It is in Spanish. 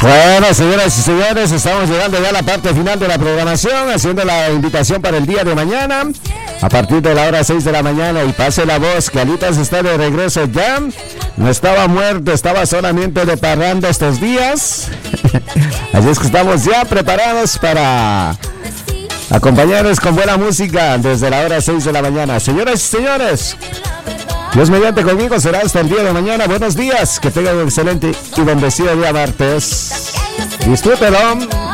Bueno, señoras y señores, estamos llegando ya a la parte final de la programación, haciendo la invitación para el día de mañana, a partir de la hora 6 de la mañana, y pase la voz, que Alitas está de regreso ya, no estaba muerto, estaba solamente de parranda estos días, así es que estamos ya preparados para acompañarles con buena música desde la hora 6 de la mañana. Señoras y señores, Dios mediante conmigo será hasta el día de mañana. Buenos días, que tengan un excelente y bendecido día martes. Disfrútelo.